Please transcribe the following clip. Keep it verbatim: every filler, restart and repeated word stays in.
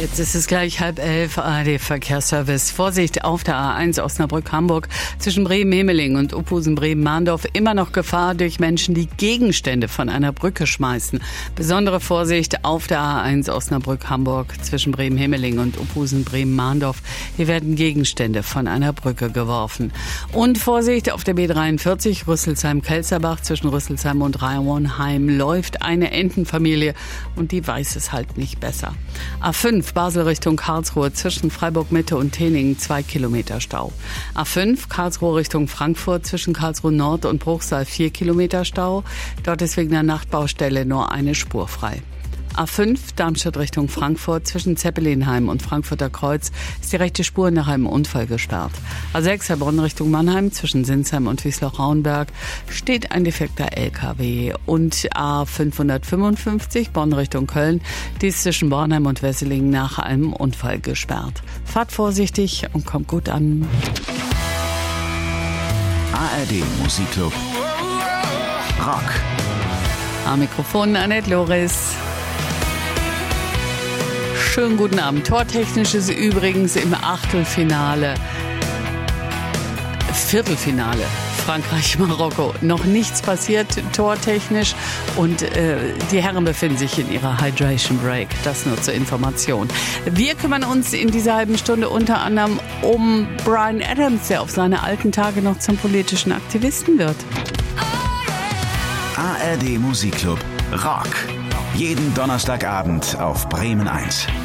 Jetzt ist es gleich halb elf, A R D-Verkehrsservice. Vorsicht auf der A eins Osnabrück-Hamburg zwischen Bremen-Hemeling und Uphusen-Bremen-Mahndorf. Immer noch Gefahr durch Menschen, die Gegenstände von einer Brücke schmeißen. Besondere Vorsicht auf der A eins Osnabrück-Hamburg zwischen Bremen-Hemeling und Uphusen-Bremen-Mahndorf. Hier werden Gegenstände von einer Brücke geworfen. Und Vorsicht auf der B dreiundvierzig Rüsselsheim-Kelzerbach zwischen Rüsselsheim und Rauenheim läuft eine Entenfamilie und die weiß es halt nicht besser. A fünf Basel Richtung Karlsruhe zwischen Freiburg-Mitte und Teningen zwei Kilometer Stau. A fünf Karlsruhe Richtung Frankfurt zwischen Karlsruhe Nord und Bruchsal vier Kilometer Stau. Dort ist wegen der Nachtbaustelle nur eine Spur frei. A fünf Darmstadt Richtung Frankfurt zwischen Zeppelinheim und Frankfurter Kreuz ist die rechte Spur nach einem Unfall gesperrt. A sechs Heilbronn Richtung Mannheim zwischen Sinsheim und Wiesloch-Rauenberg steht ein defekter L K W. Und A fünfhundertfünfundfünfzig Bonn Richtung Köln, die ist zwischen Bornheim und Wesseling nach einem Unfall gesperrt. Fahrt vorsichtig und kommt gut an. A R D Musikclub Rock. Am Mikrofon Annette Loris. Schönen guten Abend. Tortechnisch ist übrigens im Achtelfinale, Viertelfinale, Frankreich-Marokko. Noch nichts passiert tortechnisch und äh, die Herren befinden sich in ihrer Hydration Break. Das nur zur Information. Wir kümmern uns in dieser halben Stunde unter anderem um Bryan Adams, der auf seine alten Tage noch zum politischen Aktivisten wird. A R D Musikclub Rock. Jeden Donnerstagabend auf Bremen eins.